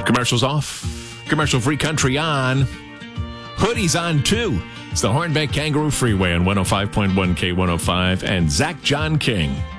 Commercials off. Commercial-free country on. Hoodies on, too. It's the Hornbeck Kangaroo Freeway on 105.1 K105 and Zach John King.